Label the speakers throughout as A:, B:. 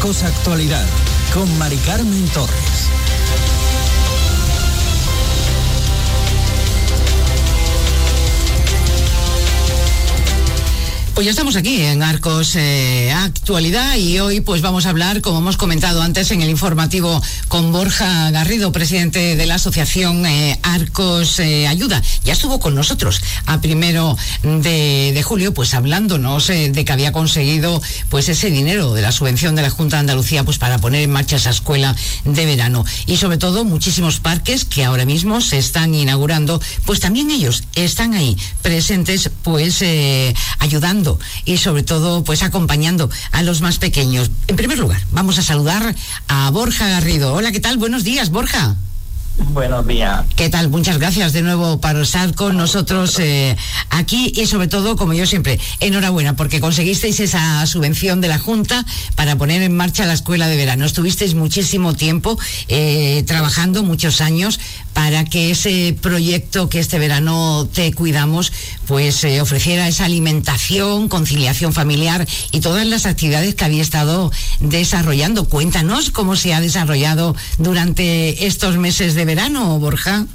A: Arcos Actualidad, con Mari Carmen Torres.
B: Pues ya estamos aquí en Arcos Actualidad y hoy pues vamos a hablar, como hemos comentado antes en el informativo, con Borja Garrido, presidente de la asociación Arcos Ayuda. Ya estuvo con nosotros a 1 de julio, pues hablándonos de que había conseguido pues ese dinero de la subvención de la Junta de Andalucía pues para poner en marcha esa escuela de verano. Y sobre todo muchísimos parques que ahora mismo se están inaugurando, pues también ellos están ahí presentes pues ayudando y sobre todo pues acompañando a los más pequeños. En primer lugar, vamos a saludar a Borja Garrido. Hola, ¿qué tal? Buenos días, Borja.
C: Buenos días.
B: ¿Qué tal? Muchas gracias de nuevo por estar con nosotros aquí y sobre todo, como yo siempre, enhorabuena porque conseguisteis esa subvención de la Junta para poner en marcha la escuela de verano. Estuvisteis muchísimo tiempo trabajando, muchos años, para que ese proyecto que este verano Te Cuidamos pues ofreciera esa alimentación, conciliación familiar y todas las actividades que había estado desarrollando. Cuéntanos cómo se ha desarrollado durante estos meses de verano, Borja.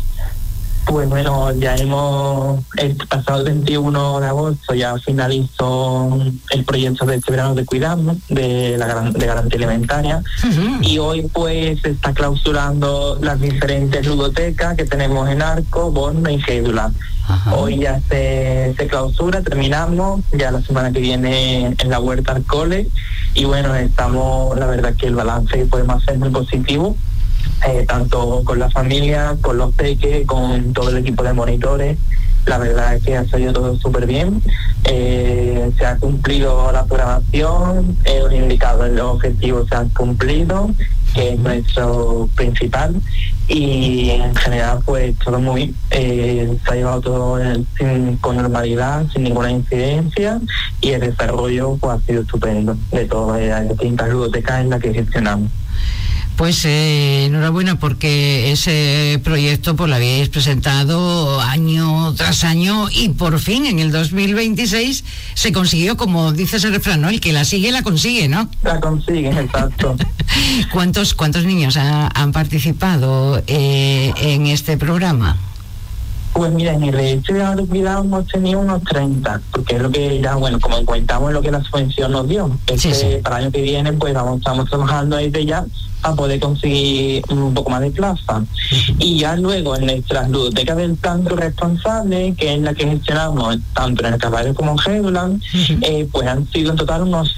C: Pues bueno, ya hemos pasado el 21 de agosto, ya finalizó el proyecto de este verano de Cuidamos, de garantía alimentaria, y hoy pues se está clausurando las diferentes ludotecas que tenemos en Arco, Borno y Gédula. Hoy ya se clausura, terminamos, ya la semana que viene en la Huerta Arcole, y bueno, estamos, la verdad que el balance que podemos hacer es muy positivo. Tanto con la familia, con los peques, con todo el equipo de monitores. La verdad es que ha salido todo súper bien. Se ha cumplido la programación, los indicadores, los objetivos se han cumplido, que es nuestro principal, y en general pues todo muy bien. Se ha llevado todo con normalidad, sin ninguna incidencia, y el desarrollo pues ha sido estupendo de todas las distintas ludotecas en las que gestionamos.
B: Pues enhorabuena porque ese proyecto pues lo habíais presentado año tras año y por fin en el 2026 se consiguió, como dices el refrán, ¿no? El que la sigue la consigue, ¿no?
C: La consigue, exacto.
B: ¿Cuántos niños han participado en este programa?
C: Pues mira, en el hecho de cuidado hemos tenido unos 30, porque es lo que ya, bueno, como comentamos, lo que la subvención nos dio. Sí. Para el año que viene, pues estamos trabajando desde ya a poder conseguir un poco más de plaza. Y ya luego en nuestras ludotecas del plan responsable, que es la que gestionamos tanto en el Caballo como en Gédula, pues han sido en total unos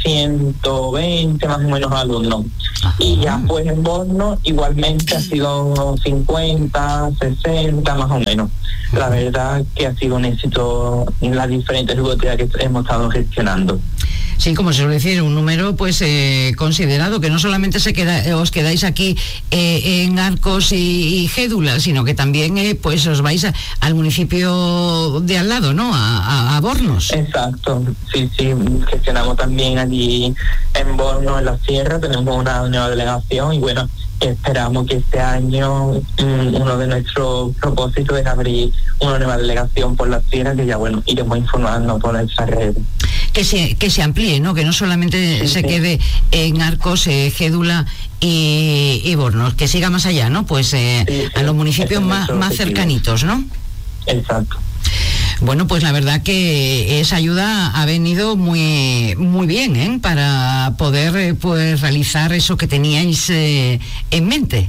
C: 120 más o menos alumnos. Y ya pues en Borno igualmente ha sido unos 50, 60 más o menos. La verdad que ha sido un éxito en las diferentes ludotecas que hemos estado gestionando.
B: Sí, como se suele decir, un número pues considerado, que no solamente os quedáis aquí en Arcos y Gédula, sino que también pues os vais al municipio de al lado, ¿no? A Bornos.
C: Exacto, sí, gestionamos también allí en Borno, en la Sierra, tenemos una nueva delegación y bueno, esperamos que este año uno de nuestros propósitos es abrir una nueva delegación por la Sierra, que ya bueno, iremos informando por nuestra red.
B: Que se amplíe, ¿no? Que no solamente se quede en Arcos, Gédula y Bornos, que siga más allá, ¿no? Pues a los municipios más cercanitos, ¿no?
C: Exacto.
B: Bueno, pues la verdad que esa ayuda ha venido muy bien, para poder pues realizar eso que teníais en mente.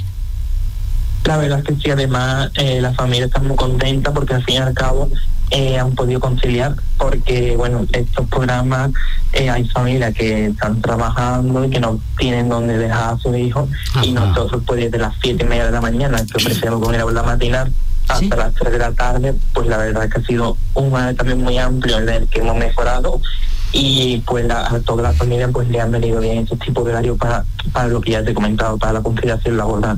C: La verdad es que sí, además la familia está muy contenta porque al fin y al cabo han podido conciliar, porque bueno, estos programas hay familias que están trabajando y que no tienen dónde dejar a sus hijos. Y nosotros pues desde las 7:30 de la mañana que ofrecemos con el aula matinal hasta las 3 de la tarde, pues la verdad es que ha sido un año también muy amplio en el que hemos mejorado, y pues a toda la familia pues le han venido bien este tipo de horario para lo que ya te he comentado, para la conciliación laboral.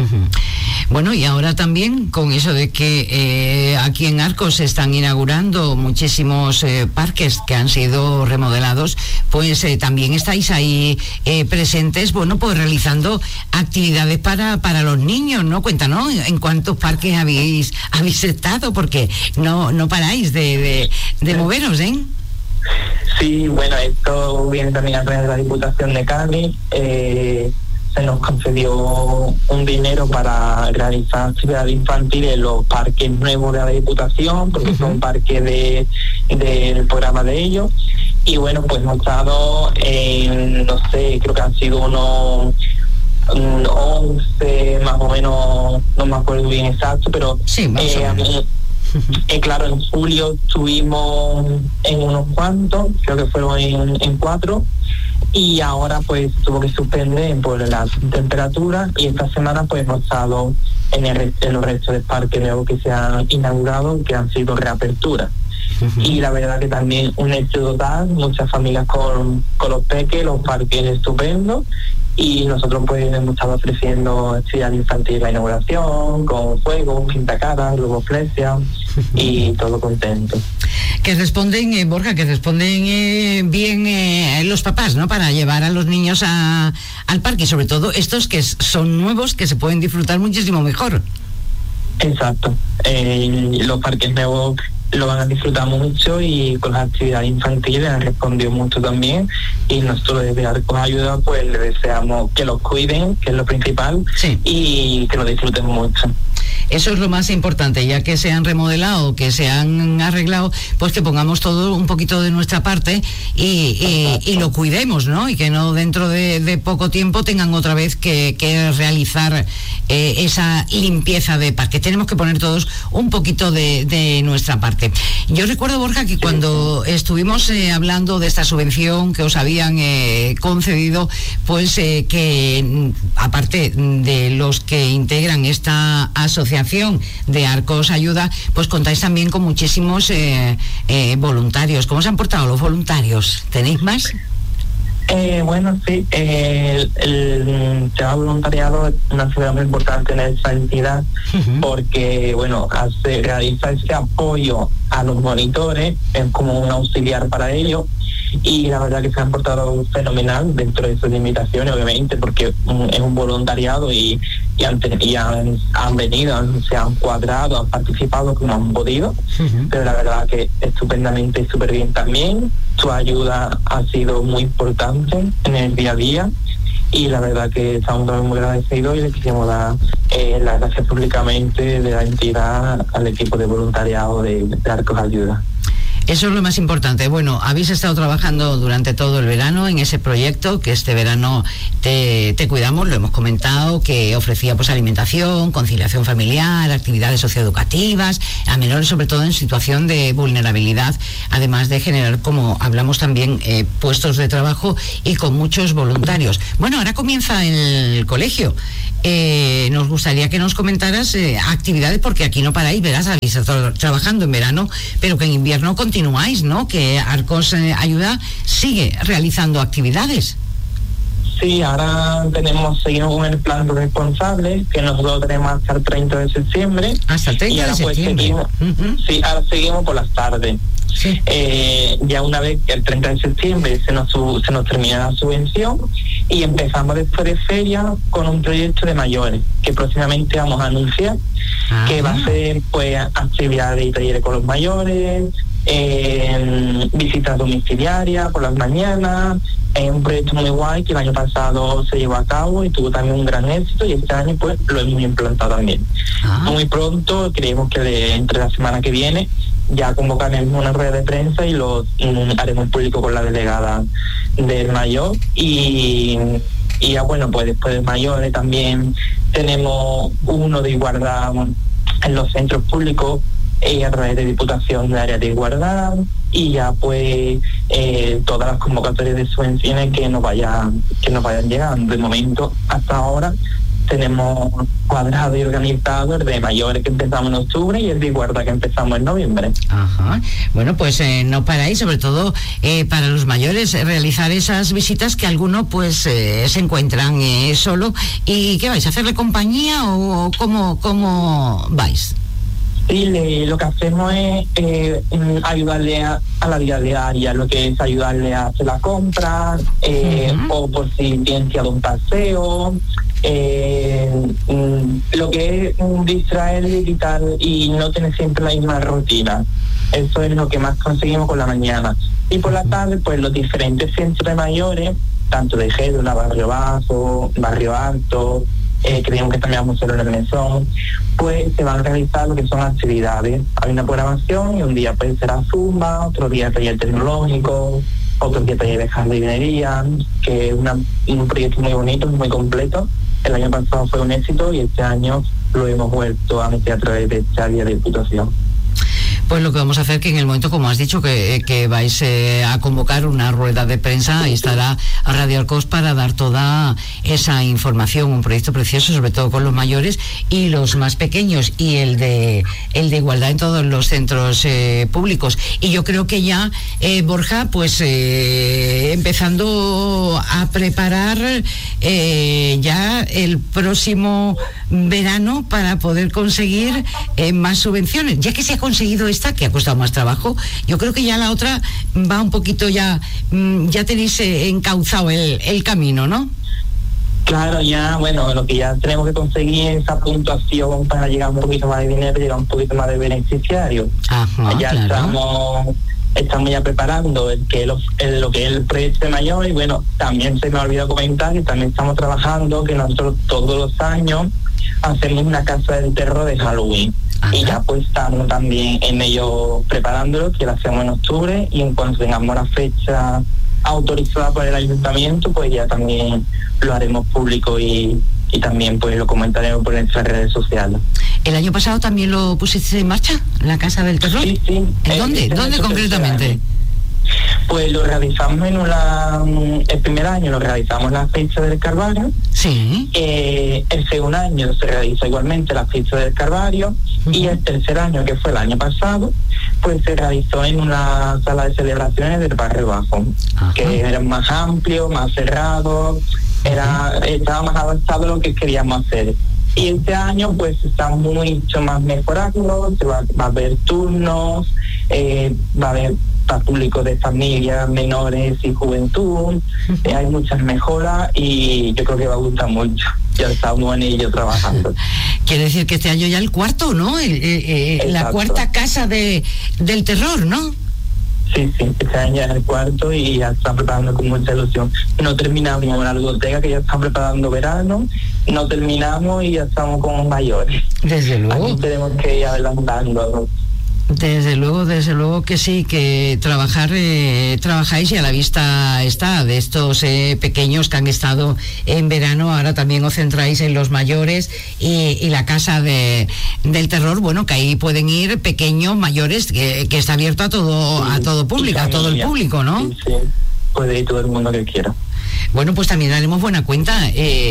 B: Bueno, y ahora también con eso de que aquí en Arcos se están inaugurando muchísimos parques que han sido remodelados, pues también estáis ahí presentes, bueno, pues realizando actividades para los niños, ¿no? Cuéntanos, ¿en cuántos parques habéis estado? Porque no paráis de moveros, ¿eh?
C: Sí, bueno, esto viene también a través de la Diputación de Cádiz. Se nos concedió un dinero para realizar actividades infantiles en los parques nuevos de la Diputación, porque son parques del programa de ellos. Y bueno, pues hemos estado en, no sé, creo que han sido unos 11 más o menos, no me acuerdo bien exacto, pero
B: sí, más o menos.
C: Claro, en julio estuvimos en unos cuantos, creo que fueron en 4, y ahora pues tuvo que suspender por la temperatura, y esta semana pues hemos estado en los restos de parques nuevos que se han inaugurado, que han sido reaperturas. Y la verdad que también un éxito total, muchas familias con los peques, los parques estupendos, y nosotros pues hemos estado ofreciendo actividad infantil, la inauguración, con juegos, pintacaras, globoflexia, y todo contento.
B: Que responden, Borja, que responden bien los papás, ¿no? Para llevar a los niños al parque, y sobre todo estos que son nuevos, que se pueden disfrutar muchísimo mejor.
C: Exacto. Los parques nuevos lo van a disfrutar mucho, y con las actividades infantiles han respondido mucho también, y nosotros desde Arcos Ayuda pues les deseamos que los cuiden, que es lo principal, sí, y que lo disfruten mucho.
B: Eso es lo más importante, ya que se han remodelado, que se han arreglado, pues que pongamos todo un poquito de nuestra parte y lo cuidemos, ¿no? Y que no dentro de poco tiempo tengan otra vez que realizar esa limpieza de parque. Tenemos que poner todos un poquito de nuestra parte. Yo recuerdo, Borja, que cuando estuvimos hablando de esta subvención que os habían concedido, pues que aparte de los que integran esta asociación de Arcos Ayuda, pues contáis también con muchísimos voluntarios. ¿Cómo se han portado los voluntarios? ¿Tenéis más?
C: Bueno, sí, el tema voluntariado es una figura muy importante en esa entidad, porque, bueno, realiza ese apoyo a los monitores, es como un auxiliar para ellos, y la verdad que se han portado fenomenal dentro de sus limitaciones, obviamente, porque es un voluntariado y han venido, se han cuadrado, han participado como han podido, pero la verdad que estupendamente y súper bien también. Su ayuda ha sido muy importante en el día a día, y la verdad que estamos también muy agradecidos, y le quisiéramos dar las gracias públicamente de la entidad al equipo de voluntariado de Arcos Ayuda.
B: Eso es lo más importante. Bueno, habéis estado trabajando durante todo el verano en ese proyecto, que este verano te cuidamos, lo hemos comentado, que ofrecía pues alimentación, conciliación familiar, actividades socioeducativas a menores, sobre todo en situación de vulnerabilidad, además de generar, como hablamos también, puestos de trabajo, y con muchos voluntarios. Bueno, ahora comienza el colegio. Nos gustaría que nos comentaras actividades, porque aquí no paráis, verás, habéis estado trabajando en verano, pero que en invierno continuáis, ¿no? Que Arcos Ayuda sigue realizando actividades.
C: Sí, ahora seguimos con el plan responsable, que nosotros tenemos hasta el 30 de septiembre.
B: Hasta el 30 de septiembre.
C: Sí, ahora seguimos por las tardes. Sí. Ya una vez que el 30 de septiembre se nos termina la subvención, y empezamos después de feria con un proyecto de mayores que próximamente vamos a anunciar, que va a ser pues actividades y talleres con los mayores, visitas domiciliarias por las mañanas. Es un proyecto muy guay que el año pasado se llevó a cabo y tuvo también un gran éxito, y este año pues lo hemos implantado también. Muy pronto, creemos que entre la semana que viene ya convocaremos una rueda de prensa y lo haremos público con la delegada del mayor, y ya bueno, pues después del mayor también tenemos uno de igualdad en los centros públicos, a través de Diputación de Área de Igualdad, y ya pues todas las convocatorias de subvenciones que nos vayan llegando. De momento, hasta ahora, tenemos cuadrado y organizado el de mayores, que empezamos en octubre, y el de igualdad, que empezamos en noviembre.
B: Ajá. Bueno, pues no paráis, sobre todo para los mayores, realizar esas visitas que algunos pues se encuentran solo. ¿Y qué vais a hacerle compañía o cómo vais?
C: Sí, lo que hacemos es ayudarle a la vida diaria, lo que es ayudarle a hacer la compra, o por si tienen que ir a un paseo, lo que es distraerle y quitar, y no tener siempre la misma rutina. Eso es lo que más conseguimos con la mañana. Y por la tarde, pues los diferentes centros de mayores, tanto de Gédula, Barrio Bajo, Barrio Alto, creemos que también vamos a hacer en el Mesón, pues se van a realizar lo que son actividades. Hay una programación y un día pues será Zumba, otro día taller tecnológico, otro día taller de jardinería, que es un proyecto muy bonito, muy completo. El año pasado fue un éxito y este año lo hemos vuelto a meter a través de esta área de Diputación.
B: Pues lo que vamos a hacer, que en el momento, como has dicho, que vais a convocar una rueda de prensa, ahí estará Radio Arcos para dar toda esa información. Un proyecto precioso, sobre todo con los mayores y los más pequeños, y el de igualdad en todos los centros públicos. Y yo creo que ya, Borja, pues empezando a preparar ya el próximo verano para poder conseguir más subvenciones, ya que se ha conseguido esta, que ha costado más trabajo. Yo creo que ya la otra va un poquito ya tenéis encauzado el camino, ¿no?
C: Claro, ya, bueno, lo que ya tenemos que conseguir es esa puntuación para llegar un poquito más de dinero, llegar un poquito más de beneficiarios.
B: Ajá,
C: ya
B: claro.
C: Estamos ya preparando lo que es el proyecto de mayor, y bueno, también se me ha olvidado comentar que también estamos trabajando, que nosotros todos los años hacemos una casa del terror de Halloween. Ajá. Y ya pues estamos también en ello preparándolo, que lo hacemos en octubre, y en cuanto tengamos la fecha autorizada por el ayuntamiento, pues ya también lo haremos público y también pues lo comentaremos por nuestras redes sociales.
B: ¿El año pasado también lo pusiste en marcha, la Casa del Terror?
C: Sí.
B: ¿Dónde concretamente?
C: Pues lo realizamos el primer año lo realizamos en la fiesta del Calvario.
B: Sí.
C: El segundo año se realiza igualmente la fiesta del Calvario. Uh-huh. Y el tercer año, que fue el año pasado, pues se realizó en una sala de celebraciones del Barrio Bajo. Uh-huh. Que era más amplio, más cerrado, estaba más avanzado de lo que queríamos hacer. Y este año pues está mucho más mejorado, va a haber turnos, va a haber para público de familias, menores y juventud. Hay muchas mejoras y yo creo que va a gustar mucho. Ya estamos en ello trabajando.
B: Quiere decir que este año ya el cuarto, ¿no? La cuarta Casa del Terror, ¿no?
C: Sí, este año ya es el cuarto y ya están preparando con mucha ilusión. No terminamos la biblioteca, que ya están preparando verano, no terminamos y ya estamos con mayores.
B: Desde luego.
C: Aquí tenemos que ir adelantando.
B: Desde luego que sí, que trabajáis y a la vista está de estos pequeños que han estado en verano. Ahora también os centráis en los mayores y la Casa del Terror, bueno, que ahí pueden ir pequeños, mayores, que está abierto a todo público, a todo el público, ¿no?
C: Sí, puede ir todo el mundo que quiera.
B: Bueno, pues también daremos buena cuenta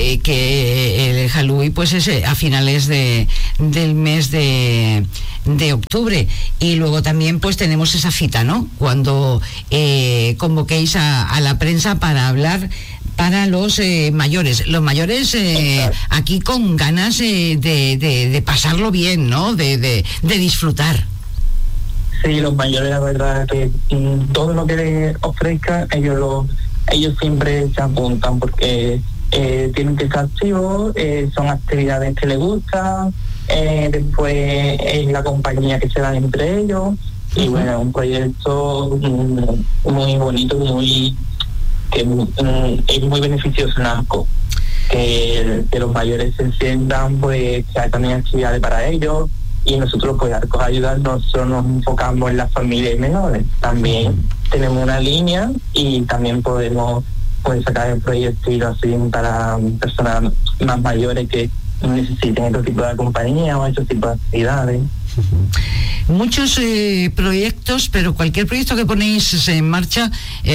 B: que el Halloween pues es a finales del mes de octubre, y luego también pues tenemos esa cita, ¿no? Cuando convoquéis a la prensa para hablar para los mayores. Los mayores aquí con ganas de pasarlo bien, ¿no? De disfrutar.
C: Sí, los mayores, la verdad que todo lo que les ofrezcan, ellos siempre se apuntan porque tienen que estar activos, son actividades que les gustan, después es la compañía que se da entre ellos. Y bueno, un proyecto muy bonito, es muy beneficioso en Arcos, que los mayores se sientan, pues que hay también actividades para ellos. Y nosotros, pues, Arcos Ayuda, nosotros nos enfocamos en las familias menores. También tenemos una línea y también podemos sacar el proyecto y lo así para personas más mayores que necesiten otro tipo de compañía o otro tipo de actividades.
B: Muchos proyectos, pero cualquier proyecto que ponéis en marcha,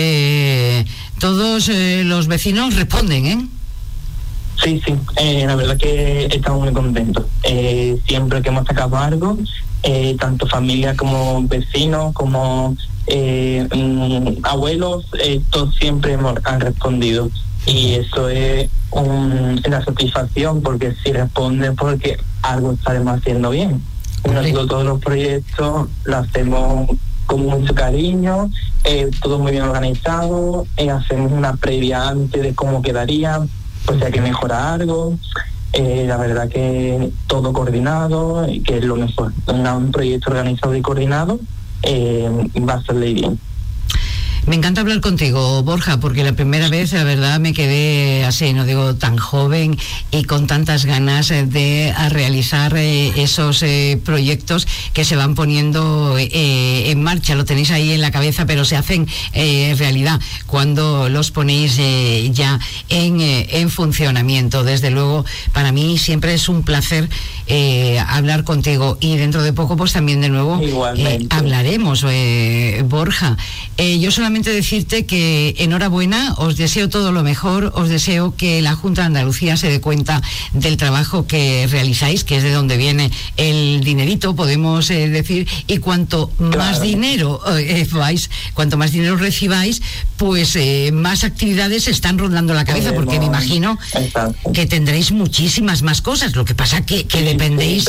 B: todos los vecinos responden, ¿eh?
C: Sí, la verdad que estamos muy contentos. Siempre que hemos sacado algo, tanto familia como vecinos, como abuelos, todos siempre han respondido. Y eso es una satisfacción, porque si responden, porque algo estaremos haciendo bien. Nosotros todos los proyectos lo hacemos con mucho cariño, todo muy bien organizado, hacemos una previa antes de cómo quedaría, pues si hay que mejorar algo. La verdad que todo coordinado, que es lo mejor. Un proyecto organizado y coordinado va a salir bien.
B: Me encanta hablar contigo, Borja, porque la primera vez, la verdad, me quedé así, no digo tan joven y con tantas ganas de realizar esos proyectos que se van poniendo en marcha. Lo tenéis ahí en la cabeza, pero se hacen realidad cuando los ponéis ya en funcionamiento. Desde luego, para mí siempre es un placer hablar contigo, y dentro de poco pues también de nuevo hablaremos, Borja. Yo solamente decirte que enhorabuena, os deseo todo lo mejor, os deseo que la Junta de Andalucía se dé cuenta del trabajo que realizáis, que es de donde viene el dinerito, podemos decir, y cuanto más dinero cuanto más dinero recibáis, pues más actividades están rondando la cabeza, porque me imagino que tendréis muchísimas más cosas. Lo que pasa que dependéis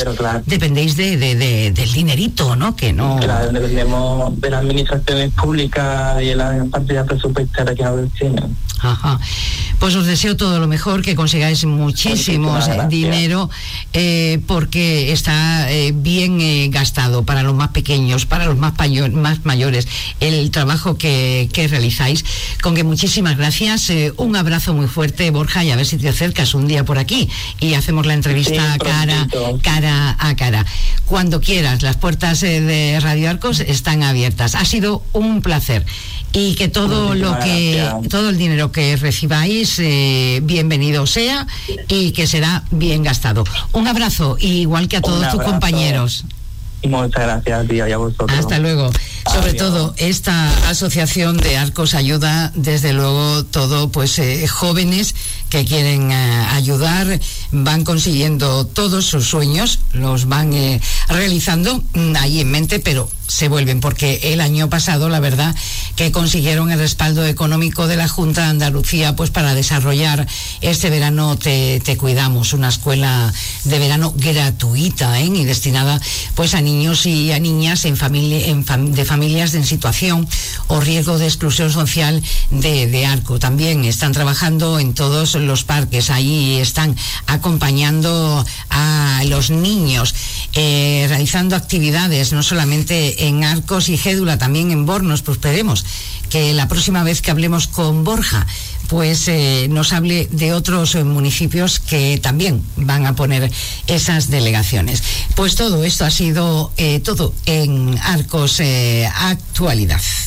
B: del dinerito, ¿no? Que no.
C: Claro, dependemos de las administraciones públicas y de la partida presupuestaria que nos destinan.
B: Ajá. Pues os deseo todo lo mejor, que consigáis muchísimos dinero, porque está bien gastado para los más pequeños, para los más mayores, el trabajo que realizáis. Con que muchísimas gracias, un abrazo muy fuerte, Borja, y a ver si te acercas un día por aquí y hacemos la entrevista cara a cara. Cuando quieras, las puertas de Radio Arcos están abiertas. Ha sido un placer, y que todo el dinero que recibáis, bienvenido sea, y que será bien gastado. Un abrazo, igual que a todos tus compañeros.
C: Muchas gracias, tío, y a vosotros.
B: Hasta luego. Sobre todo, esta asociación de Arcos ayuda, desde luego, todo, pues, jóvenes que quieren ayudar, van consiguiendo todos sus sueños, los van realizando ahí en mente, pero se vuelven, porque el año pasado, la verdad, que consiguieron el respaldo económico de la Junta de Andalucía, pues, para desarrollar este verano Te Cuidamos, una escuela de verano gratuita, y destinada, pues, a niños y a niñas de familias en situación o riesgo de exclusión social de Arco. También están trabajando en todos los parques, ahí están acompañando a los niños, realizando actividades no solamente en Arcos y Gédula, también en Bornos. Pues esperemos que la próxima vez que hablemos con Borja, pues nos hable de otros municipios que también van a poner esas delegaciones. Pues todo esto ha sido todo en Arcos Actualidad.